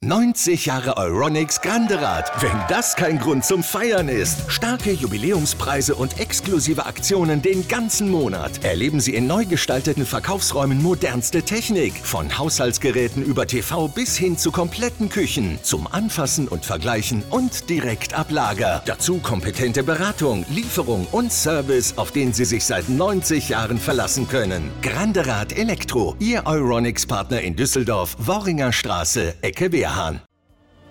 90 Jahre Euronics Grande Rad. Wenn das kein Grund zum Feiern ist. Starke Jubiläumspreise und exklusive Aktionen den ganzen Monat. Erleben Sie in neu gestalteten Verkaufsräumen modernste Technik. Von Haushaltsgeräten über TV bis hin zu kompletten Küchen. Zum Anfassen und Vergleichen und direkt ab Lager. Dazu kompetente Beratung, Lieferung und Service, auf den Sie sich seit 90 Jahren verlassen können. Grande Rad Elektro. Ihr Euronics-Partner in Düsseldorf, Worringer Straße, Ecke Wehrhahn.